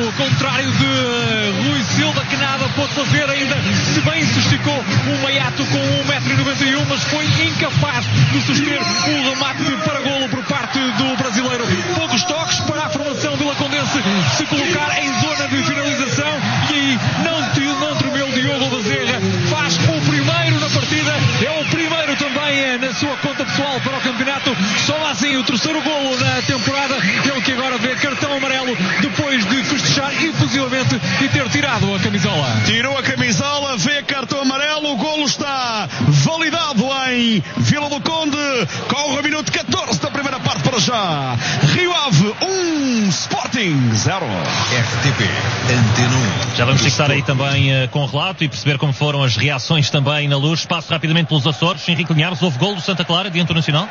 ao contrário de Rui Silva, que nada pôde fazer ainda, se bem se esticou o Maiato com 1,91 m, mas foi incapaz de suster o remate para golo por parte do brasileiro. Poucos toques para a formação vilacondense se colocar em zona de finalização, e aí não tremeu Diogo Bezerra, faz o primeiro na partida, é o primeiro também na sua conta pessoal para o campeonato, só assim o terceiro golo na temporada. Ele que agora vê cartão amarelo depois de festejar efusivamente e ter tirado a camisola. Tirou a camisola, vê cartão amarelo, o golo está validado em Vila do Conde. Corre o minuto 14 da primeira parte para já. Rio Ave 1, Sporting 0. RTP Antena 1. Já vamos fixar aí também com o relato e perceber como foram as reações também na Luz. Passo rapidamente pelos Açores. Henrique Linhares, houve golo do Santa Clara diante do Nacional?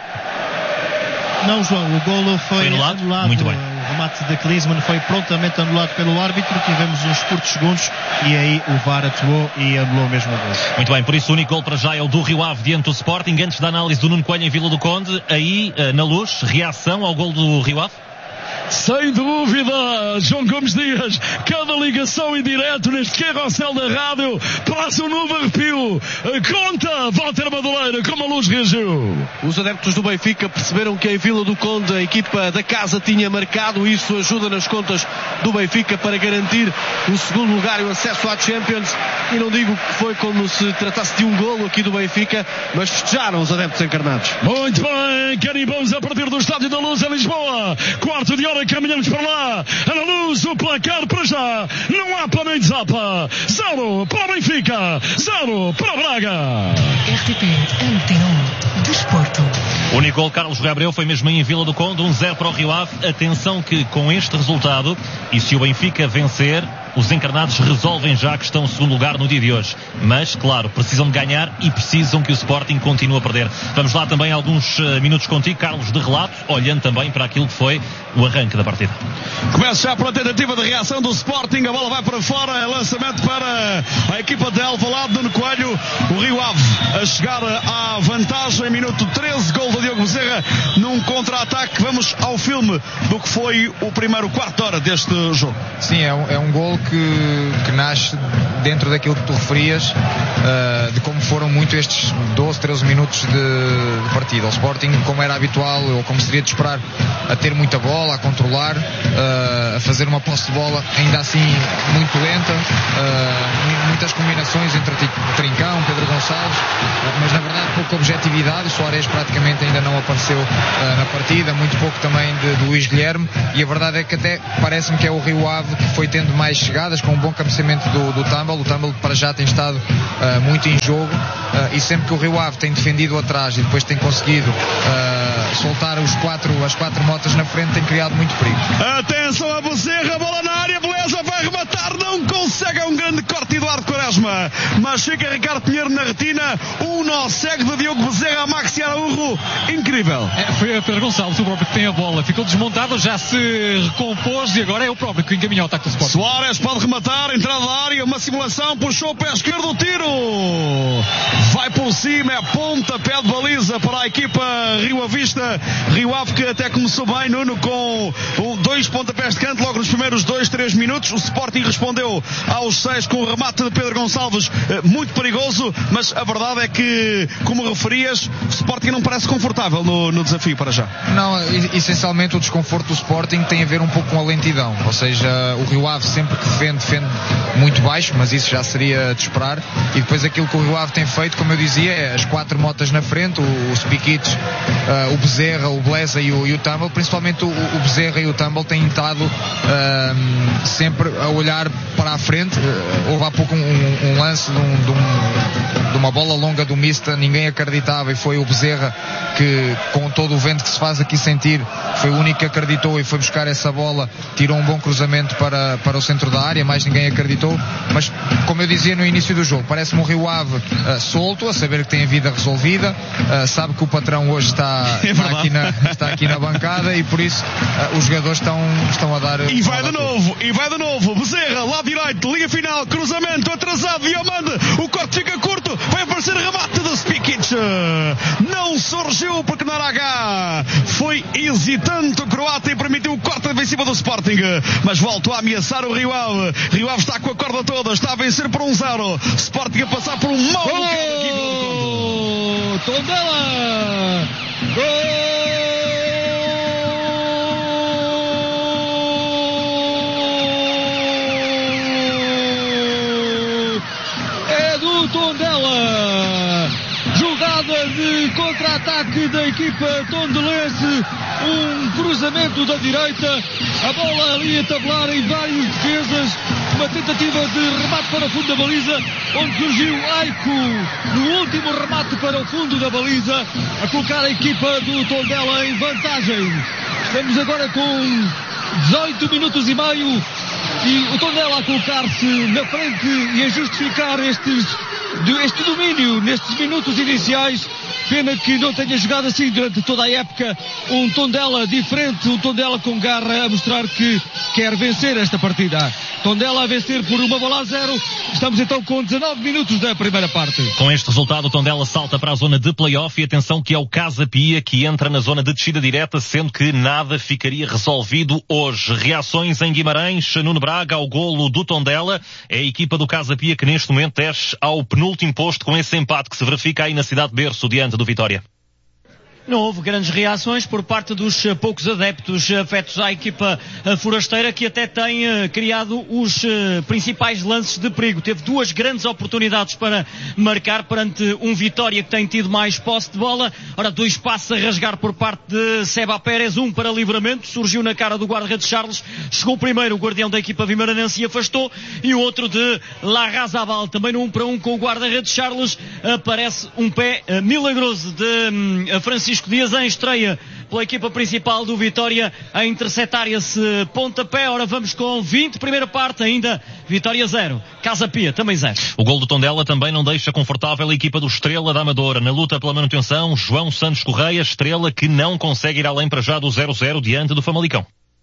Não, João, o golo foi anulado. Muito bem. O remate de Klinsmann foi prontamente anulado pelo árbitro. Tivemos uns curtos segundos e aí o VAR atuou e anulou mesmo o golo. Muito bem, por isso o único golo para já é o do Rio Ave diante do Sporting. Antes da análise do Nuno Coelho em Vila do Conde, aí na Luz, reação ao golo do Rio Ave? Sem dúvida, João Gomes Dias, cada ligação em direto neste carrossel da rádio passa um novo arrepio. Conta, Walter Madureira, como a Luz reagiu. Os adeptos do Benfica perceberam que em Vila do Conde a equipa da casa tinha marcado, e isso ajuda nas contas do Benfica para garantir o segundo lugar e o acesso à Champions. E não digo que foi como se tratasse de um golo aqui do Benfica, mas festejaram os adeptos encarnados. Muito bem, carimbamos a partir do Estádio da Luz em Lisboa. Quarto de hora, caminhamos para lá. Na Luz, o placar para já. Não há para nem desapa. 0 para o Benfica, 0 para o Braga. RTP Antena 1, Desporto. O único gol, Carlos Gabriel, foi mesmo em Vila do Conde, 1-0 para o Rio Ave. Atenção que com este resultado, e se o Benfica vencer, os encarnados resolvem já a questão do segundo lugar no dia de hoje. Mas, claro, precisam de ganhar e precisam que o Sporting continue a perder. Vamos lá também alguns minutos contigo, Carlos, de relato, olhando também para aquilo que foi o arranque da partida. Começa já pela tentativa de reação do Sporting, a bola vai para fora, lançamento para a equipa de Alvalade, Nuno Coelho. O Rio Ave a chegar à vantagem, minuto 13, gol do Diogo Bezerra num contra-ataque. Vamos ao filme do que foi o primeiro quarto de hora deste jogo. Sim, é um gol que nasce dentro daquilo que tu referias, de como foram muito estes 12, 13 minutos de partida. O Sporting, como era habitual, ou como seria de esperar, a ter muita bola, a controlar, a fazer uma posse de bola ainda assim muito lenta, muitas combinações entre Trincão, Pedro Gonçalves, mas na verdade pouca objetividade. O Soares praticamente ainda não apareceu na partida, muito pouco também de Luís Guilherme, e a verdade é que até parece-me que é o Rio Ave que foi tendo mais chegadas, com um bom cabeceamento do Tumble. O Tumble para já tem estado muito em jogo, e sempre que o Rio Ave tem defendido atrás e depois tem conseguido soltar as quatro motas na frente, tem criado muito perigo. Atenção a Bezerra, bola na área, beleza, vai rematar, não consegue, é um grande corte de Eduardo Quaresma, mas fica Ricardo Pinheiro na retina, um nó cego de Diogo Bezerra a Maxi Araújo, incrível. Foi a Pedro Gonçalves o próprio que tem a bola, ficou desmontado, já se recompôs e agora é o próprio que encaminha o ataque do Sporting. Soares pode rematar, entrada da área, uma simulação, puxou o pé esquerdo, o tiro vai por cima, é ponta, pé de baliza para a equipa rio-avista. Rio Ave que até começou bem, Nuno, com 2 pontapés de canto logo nos primeiros 2-3 minutos. O Sporting respondeu aos 6 com o remate de Pedro Gonçalves, muito perigoso, mas a verdade é que, como referias, o Sporting não parece confortável no desafio para já. Não, essencialmente o desconforto do Sporting tem a ver um pouco com a lentidão, ou seja, o Rio Ave sempre que defende muito baixo, mas isso já seria de esperar, e depois aquilo que o Rio Ave tem feito, como eu dizia, é as 4 motas na frente, o Spikic, o Bezerra, o Blesa e o Tumble, principalmente o Bezerra e o Tumble têm estado sempre a olhar para a frente. Houve há pouco um lance de uma bola longa do Mista, ninguém acreditava, e foi o Bezerra que, com todo o vento que se faz aqui sentir, foi o único que acreditou e foi buscar essa bola, tirou um bom cruzamento para o centro da área, mais ninguém acreditou. Mas, como eu dizia no início do jogo, parece-me um Rio Ave solto, a saber que tem a vida resolvida, sabe que o patrão hoje está aqui na bancada, e por isso os jogadores estão a dar... E vai de novo, Bezerra, lado direito, linha final, cruzamento atrasado, Diomande, o corte fica curto, vai aparecer remate do Spikic, não surgiu porque não era H, Foi hesitante o croata e permitiu o corte defensivo do Sporting, mas voltou a ameaçar o Rio Ave. Rio Ave está com a corda toda, está a vencer por 1-0. Sporting a passar por um mau bocado aqui. Tondela! Gol! Tondela, jogada de contra-ataque da equipa tondelense, um cruzamento da direita, a bola ali a tabular em várias defesas, uma tentativa de remate para o fundo da baliza, onde surgiu Aiko no último remate para o fundo da baliza, a colocar a equipa do Tondela em vantagem. Estamos agora com 18 minutos e meio e o Tondela a colocar-se na frente e a justificar este domínio nestes minutos iniciais. Pena que não tenha jogado assim durante toda a época. Um Tondela diferente, um Tondela com garra a mostrar que quer vencer esta partida. Tondela a vencer por 1-0. Estamos então com 19 minutos da primeira parte. Com este resultado, o Tondela salta para a zona de play-off e atenção que é o Casa Pia que entra na zona de descida direta, sendo que nada ficaria resolvido hoje. Reações em Guimarães, Nuno Braga ao golo do Tondela. É a equipa do Casa Pia que neste momento desce ao penúltimo posto com esse empate que se verifica aí na cidade de Berço, diante do Vitória. Não houve grandes reações por parte dos poucos adeptos afetos à equipa forasteira, que até tem criado os principais lances de perigo. Teve duas grandes oportunidades para marcar perante um Vitória que tem tido mais posse de bola. Ora, dois passos a rasgar por parte de Seba Pérez, um para livramento, surgiu na cara do guarda-redes Charles, chegou primeiro o guardião da equipa vimaranense e afastou, e o outro de Larrazabal, também no 1-1 com o guarda-redes Charles, aparece um pé milagroso de Francisco Dias em estreia pela equipa principal do Vitória a interceptar esse pontapé. Ora, vamos com 20, primeira parte ainda, Vitória 0, Casa Pia também 0. O gol do Tondela também não deixa confortável a equipa do Estrela da Amadora. Na luta pela manutenção, João Santos Correia, Estrela que não consegue ir além para já do 0-0 diante do Famalicão.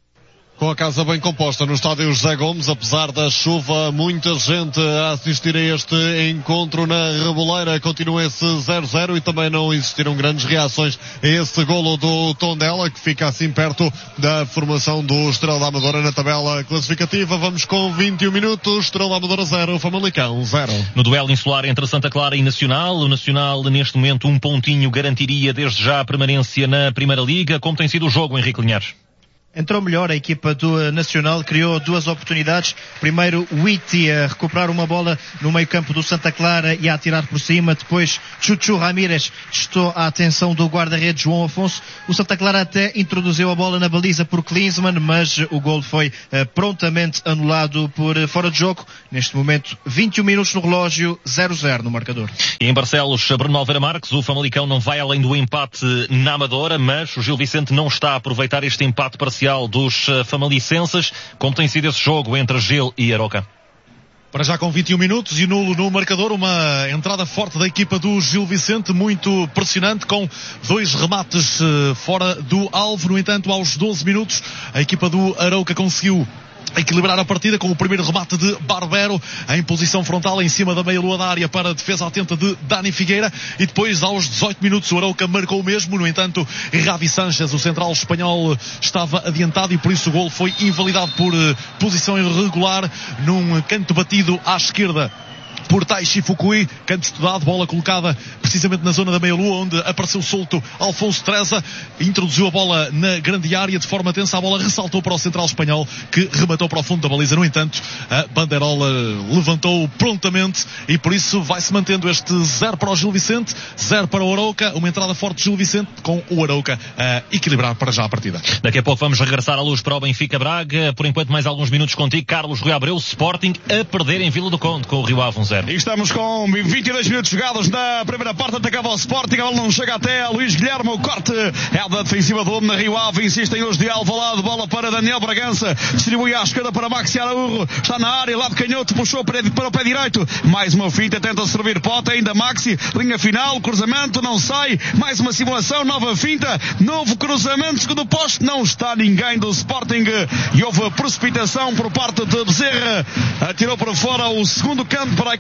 Com a casa bem composta no estádio José Gomes, apesar da chuva, muita gente a assistir a este encontro na Reboleira. Continua esse 0-0 e também não existiram grandes reações a esse golo do Tondela, que fica assim perto da formação do Estrela da Amadora na tabela classificativa. Vamos com 21 minutos, Estrela da Amadora 0, Famalicão 0. No duelo insular entre Santa Clara e Nacional, o Nacional neste momento um pontinho garantiria desde já a permanência na Primeira Liga. Como tem sido o jogo, Henrique Linhares? Entrou melhor a equipa do Nacional, criou duas oportunidades. Primeiro, Witty a recuperar uma bola no meio campo do Santa Clara e a atirar por cima. Depois, Chuchu Ramírez testou a atenção do guarda-redes João Afonso. O Santa Clara até introduziu a bola na baliza por Klinsmann, mas o golo foi prontamente anulado por fora de jogo. Neste momento, 21 minutos no relógio, 0-0 no marcador. E em Barcelos, Bruno Alveira Marques, o Famalicão não vai além do empate na Amadora, mas o Gil Vicente não está a aproveitar este empate parcial dos famalicenses. Como tem sido esse jogo entre Gil e Aroca? Para já com 21 minutos e nulo no marcador, uma entrada forte da equipa do Gil Vicente, muito pressionante, com dois remates fora do alvo. No entanto, aos 12 minutos, a equipa do Arouca conseguiu equilibrar a partida com o primeiro remate de Barbero em posição frontal em cima da meia-lua da área para a defesa atenta de Dani Figueira, e depois aos 18 minutos o Arouca marcou o mesmo. No entanto, Javi Sanchez, o central espanhol, estava adiantado e por isso o gol foi invalidado por posição irregular num canto batido à esquerda por Taishi Fukui, canto estudado, bola colocada precisamente na zona da meia-lua, onde apareceu solto Alfonso Treza, introduziu a bola na grande área de forma tensa, a bola ressaltou para o central espanhol, que rematou para o fundo da baliza. No entanto, a bandeirola levantou prontamente e por isso vai-se mantendo este 0 para o Gil Vicente, 0 para o Arouca, uma entrada forte de Gil Vicente, com o Arouca a equilibrar para já a partida. Daqui a pouco vamos regressar à luz para o Benfica Braga. Por enquanto, mais alguns minutos contigo, Carlos Rui Abreu. Sporting a perder em Vila do Conde com o Rio Ave 1-0. E estamos com 22 minutos jogados na primeira parte, atacava o Sporting, a bola não chega até a Luís Guilherme, o corte é da defensiva do homem na Rio Ave, insistem os de Alvalade, bola para Daniel Bragança, distribui à esquerda para Maxi Araújo, está na área, lado canhoto, puxou para o pé direito, mais uma finta, tenta servir Pota, ainda Maxi, linha final, cruzamento, não sai, mais uma simulação, nova finta, novo cruzamento, segundo poste, não está ninguém do Sporting e houve a precipitação por parte de Bezerra, atirou para fora o segundo canto para a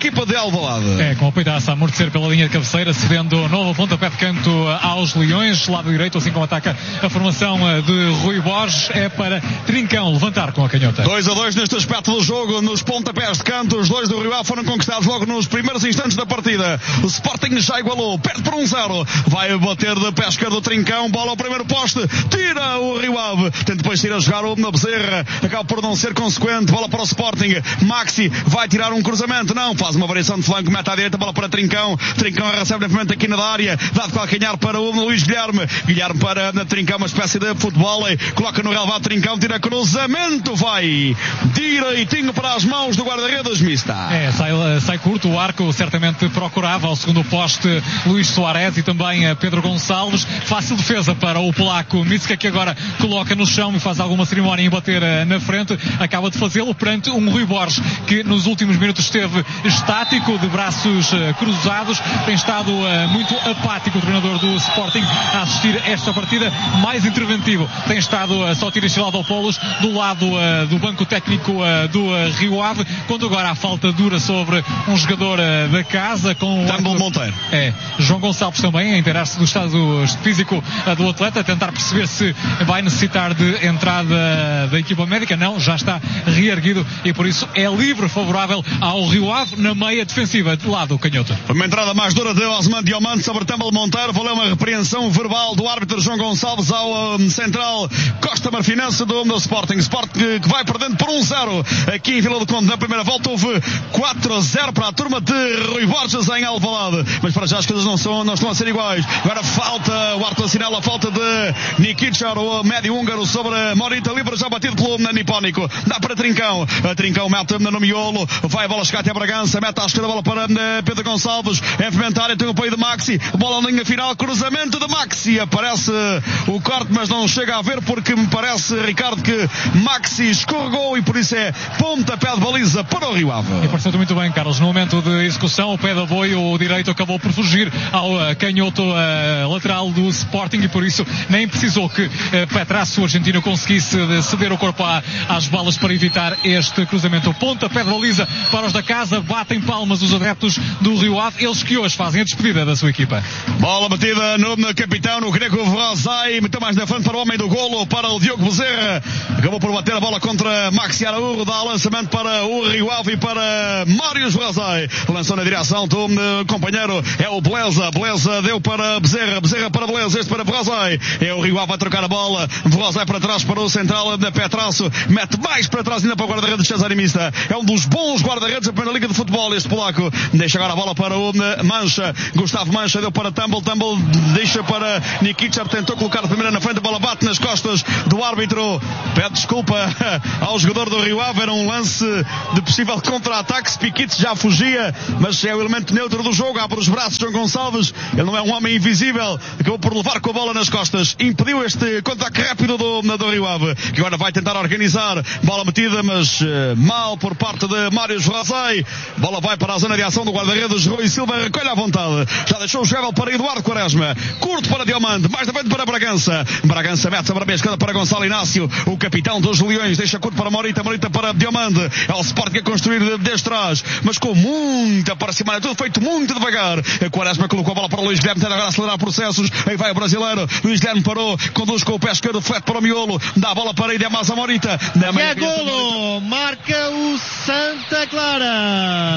equipa de Alvalade. Com a peitaça a amortecer pela linha de cabeceira, cedendo novo pontapé de canto aos Leões, lado direito, assim como ataca a formação de Rui Borges, é para Trincão levantar com a canhota. 2-2 neste aspecto do jogo, nos pontapés de canto, os dois do Rio Ave foram conquistados logo nos primeiros instantes da partida. O Sporting já igualou, perde por 1-0, vai bater de pé esquerdo do Trincão, bola ao primeiro poste, tira o Rio Ave, tenta depois ir a jogar o Bezerra, acaba por não ser consequente, bola para o Sporting, Maxi vai tirar um cruzamento, não, faz uma variação de flanco, mete à direita, bola para Trincão, Trincão recebe novamente aqui na área, dá de calcanhar para o Luís Guilherme para Trincão, uma espécie de futebol, coloca no relevado Trincão, tira cruzamento, vai direitinho para as mãos do guarda-redes Mista. Sai curto, o arco certamente procurava ao segundo poste Luís Soares e também Pedro Gonçalves, fácil defesa para o polaco Mista, que agora coloca no chão e faz alguma cerimónia em bater na frente, acaba de fazê-lo perante um Rui Borges que nos últimos minutos esteve estático, de braços cruzados, tem estado muito apático o treinador do Sporting a assistir esta partida, mais interventivo tem estado só tira estilado ao Polos do lado do banco técnico do Rio Ave, quando agora há falta dura sobre um jogador da casa com Tambor Monteiro. João Gonçalves também a inteirar-se do estado físico do atleta, a tentar perceber se vai necessitar de entrada da equipa médica. Não, já está reerguido e por isso é livre, favorável ao Rio Ave na meia defensiva de lado canhoto. Uma entrada mais dura de Osman Diomande sobre Tambor Monteiro, valeu uma repreensão verbal do árbitro João Gonçalves ao central Costa Marfinense do Sporting que vai perdendo por 1-0 aqui em Vila do Conde. Na primeira volta houve 4-0 para a turma de Rui Borges em Alvalade, mas para já as coisas não estão a ser iguais. Agora falta, o árbitro assinala a falta de Nikichar, o médio húngaro, sobre Morita, livre já batido pelo nipónico, dá para Trincão, Trincão mete no miolo, vai a bola chegar até Bragança, mete à esquerda a bola para Pedro Gonçalves, é Pimentário, tem o apoio de Maxi, bola na linha final, cruzamento de Maxi, aparece o corte mas não chega a ver porque me parece, Ricardo, que Maxi escorregou e por isso é pontapé de baliza para o Rio Ave. E pareceu-te muito bem, Carlos, no momento de execução o pé de apoio, o direito acabou por fugir ao canhoto lateral do Sporting e por isso nem precisou que Petrasso, o argentino, conseguisse ceder o corpo às balas para evitar este cruzamento. O pontapé de baliza para os da casa, batem palmas os adeptos do Rio Ave, eles que hoje fazem a despedida da sua equipa. Bola batida no capitão, no Greco Vrozai, meteu mais na frente para o homem do golo, para o Diogo Bezerra, acabou por bater a bola contra Maxi Araújo, dá lançamento para o Rio Ave e para Mários Vrozai, lançou na direção do companheiro, é o Beleza deu para Bezerra para Beleza, este para Vrozai, é o Rio Ave a trocar a bola, Vrozai para trás para o central da Petrasso, mete mais para trás ainda para o guarda-redes Cesare Mista, é um dos bons guarda-redes da primeira liga de futebol este polaco, deixa agora a bola para o Mancha, Gustavo Mancha deu para Tumble deixa para Nikichar, tentou colocar a primeira na frente, a bola bate nas costas do árbitro, pede desculpa ao jogador do Rio Ave, era um lance de possível contra-ataque, Spikic já fugia, mas é o elemento neutro do jogo, abre os braços João Gonçalves, ele não é um homem invisível, acabou por levar com a bola nas costas, impediu este contra-ataque rápido do Rio Ave, que agora vai tentar organizar, bola metida mas mal por parte de Mários Vrozai, bola vai para a zona de ação do guarda-redes Rui Silva, recolhe à vontade, já deixou o jogável para Eduardo Quaresma, curto para Diomande, mais da frente para Bragança mete a barbeira esquerda para Gonçalo Inácio, o capitão dos Leões, deixa curto para Morita para Diomande, é o Sporting a construir desde trás, mas com muita parcimónia, tudo feito muito devagar, a Quaresma colocou a bola para o Luís Guilherme, tenta agora acelerar processos, aí vai o brasileiro, Luís Guilherme parou, conduz com o pé esquerdo, flete para o miolo, dá a bola para Idemasa Morita, é golo, marca o Santa Clara.